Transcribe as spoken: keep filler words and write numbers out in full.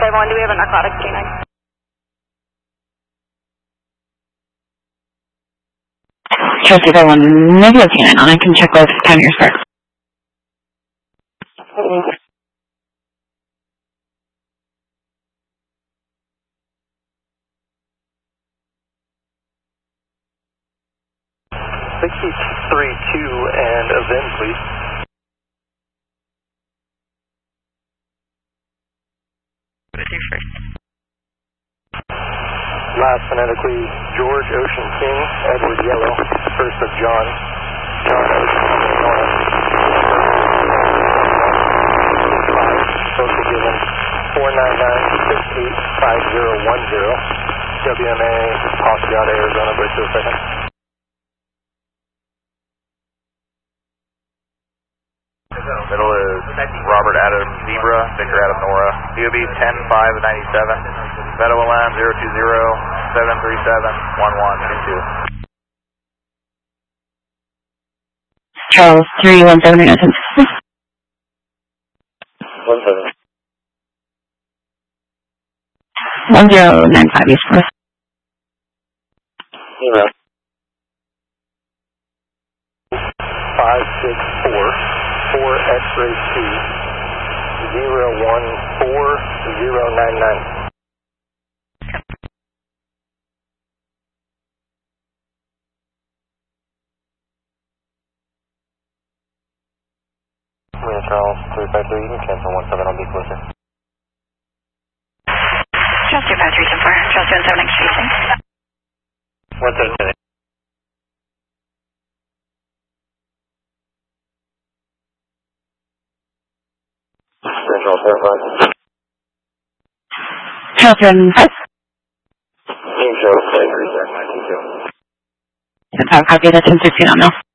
five one, do we have a narcotics canine? Charles two five one, maybe a canine on. I can check with Pioneer Spark. sixty-three two and a V I N, please. Last phonetically, George Ocean King, Edward Yellow, first of John, John Ocean King, social given four nine nine six eight five zero one zero, W M A, Hacienda, Arizona, bridge to a second. Middle is Robert Adam Zebra, Victor Adam Nora, D O B ten five ninety-seven, Meadow L M zero two zero seven three seven one one two two. Charles three one seven nine seven. One seven. One zero nine five East Forest. Zero. Five six four. four X-ray two, zero one four zero nine nine. William Charles, three five three, you can cancel one seven, I'll be closer. Charles two five three seven four, Charles two one seven, X facing. one seven seven. Central Terrified. Charles one five. Team show, play three seven nine two two. I'll copy that ten fifteen on now.